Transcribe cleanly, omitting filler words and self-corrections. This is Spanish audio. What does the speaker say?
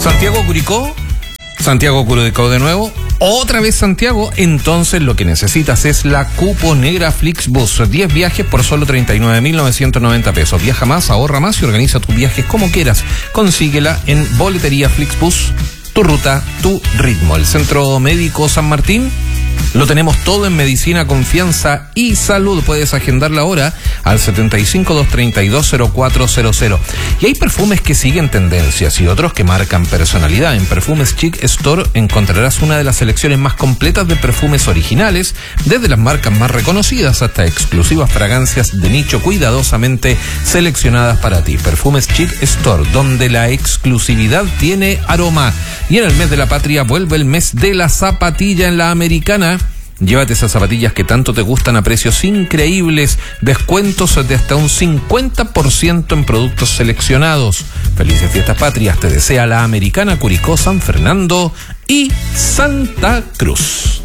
Santiago, Curicó. Santiago, Curicó de nuevo. Otra vez Santiago. Entonces lo que necesitas es la cuponera Flixbus. 10 viajes por solo 39.990 pesos. Viaja más, ahorra más y organiza tus viajes como quieras. Consíguela en Boletería Flixbus. Tu ruta, tu ritmo. El Centro Médico San Martín. Lo tenemos todo en medicina, confianza y salud. Puedes agendarla ahora al 75-232-0400. Y hay perfumes que siguen tendencias y otros que marcan personalidad. En Perfumes Chic Store encontrarás una de las selecciones más completas de perfumes originales, desde las marcas más reconocidas hasta exclusivas fragancias de nicho cuidadosamente seleccionadas para ti. Perfumes Chic Store, donde la exclusividad tiene aroma. Y en el mes de la patria vuelve el mes de la zapatilla en la Americana. Llévate esas zapatillas que tanto te gustan a precios increíbles, descuentos de hasta un 50% en productos seleccionados. Felices fiestas patrias te desea la Americana, Curicó, San Fernando y Santa Cruz.